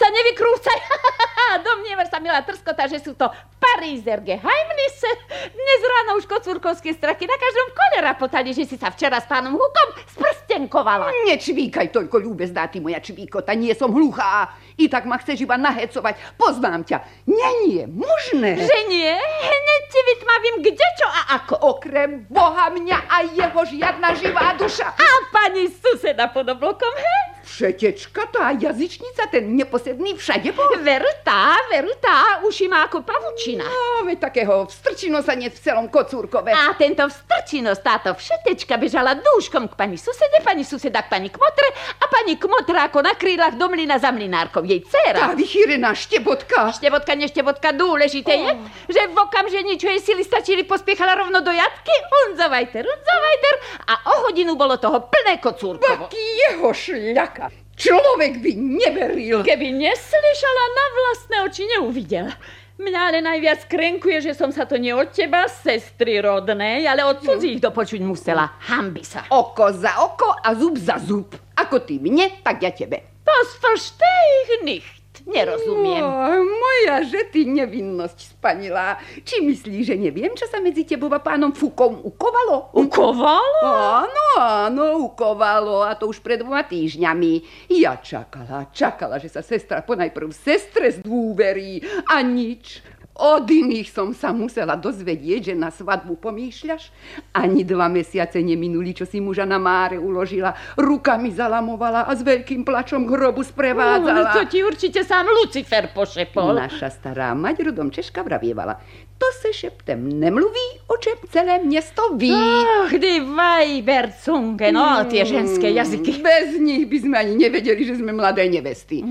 nevykrúcaj. Domnievaš sa, milá trskota, že sú to Pariser Geheimnisse. Dnes ráno už kocúrkovské straky na každom kole rapotali, že si sa včera s pánom Hukom sprstenkovala. Nečvíkaj toľko, ľúbezná, ty moja čvíkota, nie som hluchá. I tak ma chceš iba nahecovať. Poznám ťa. Nie je možné. Že nie? Hneď ti vytmavím kde, čo a ako. Okrem Boha, mňa a jeho žiadna živá duša. A pani suseda pod oblokom, hej? Všetečka, tá jazyčnica, ten neposedný všade bol. Veru tá, uši má ako pavučina. No, veď takého vstrčinosanec v celom Kocúrkove. A tento vstrčinos, táto všetečka bežala dúškom k pani suseda k pani Kmotre a pani Kmotra ako na krídlach do mlyna za mlynárkou, jej dcéra. Tá vychýrená Štebotka. Štebotka, dôležité je, že v okamžení, čo jej sily stačili, pospiechala rovno do jatky, unzovajter, a o hodinu bolo toho plné Kocúrkovo. Taký jeho šľaka. Človek by neveril. Keby neslyšala, na vlastné oči neuvidela. Mňa ale najviac krenkuje, že som sa to nie od teba, sestry rodnej, ale od cudzích dopočuť musela. Hanbi sa. Oko za oko a zub za zub. Ako ty mne, tak ja tebe. Das versteh ich nicht. Nerozumiem. Moja, že ty nevinnosť spanila. Či myslíš, že neviem, čo sa medzi tebou a pánom Fukom ukovalo? Ukovalo? Áno, ukovalo. A to už pred 2 týždňami. Ja čakala, že sa sestra ponajprv sestre zdôverí. A nič. Od iných som sa musela dozvedieť, že na svadbu pomýšľaš. Ani 2 mesiace neminuli, čo si muža na máre uložila. Rukami zalamovala a s veľkým plačom k hrobu sprevádzala. To ti určite sám Lucifer pošepol. Naša stará mať rodom Češka vravievala. To se šeptem nemluví, o čem celé město ví. Die Weiberzunge, no, tie ženské jazyky. Bez nich by sme ani nevedeli, že sme mladé nevesty.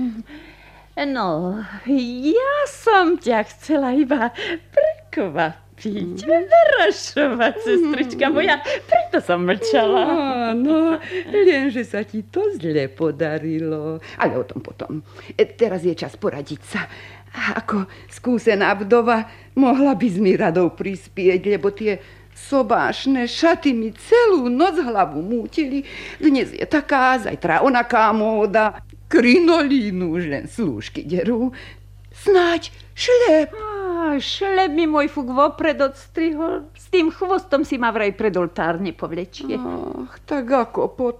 No, ja som ťa chcela iba prekvapiť, vyrašovať, sestrička moja, preto som mlčala. Áno, lenže sa ti to zle podarilo. Ale o tom potom. Teraz je čas poradiť sa. Ako skúsená vdova, mohla by mi radou prispieť, lebo tie sobášne šaty mi celú noc hlavu mútili. Dnes je taká, zajtra onaká móda. Krinolínu už len slúžky derú. Snáď šlep. Šlep mi môj Fuk vopred odstrihol. S tým chvostom si ma vraj pred oltár nepovlečie. Tak ako potom?